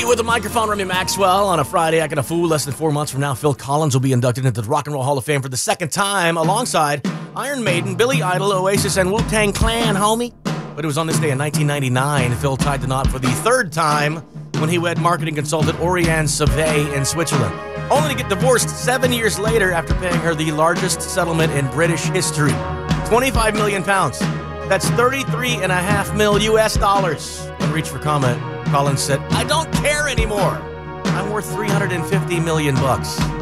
you with the microphone, Remy Maxwell. On a Friday, acting a fool. Less than 4 months from now, Phil Collins will be inducted into the Rock and Roll Hall of Fame for the second time, alongside Iron Maiden, Billy Idol, Oasis, and Wu-Tang Clan, homie. But it was on this day in 1999, Phil tied the knot for the third time when he wed marketing consultant Oriane Sauvé in Switzerland, only to get divorced 7 years later after paying her the largest settlement in British history, £25 million. That's $33.5 million US. When reached for comment, Collins said, "I don't care anymore. I'm worth $350 million."